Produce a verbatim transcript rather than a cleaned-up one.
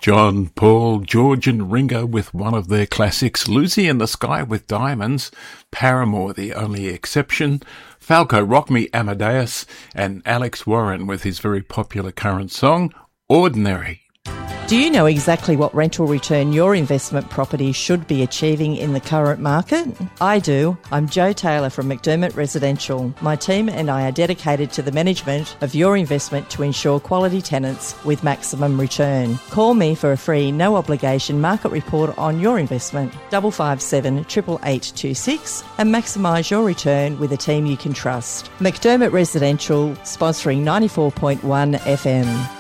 John, Paul, George and Ringo with one of their classics, Lucy in the Sky with Diamonds, Paramore the only exception, Falco Rock Me Amadeus, and Alex Warren with his very popular current song, Ordinary. Do you know exactly what rental return your investment property should be achieving in the current market? I do. I'm Jo Taylor from McDermott Residential. My team and I are dedicated to the management of your investment to ensure quality tenants with maximum return. Call me for a free, no obligation market report on your investment, five five seven, eight eight eight two six, and maximise your return with a team you can trust. McDermott Residential, sponsoring ninety-four point one F M.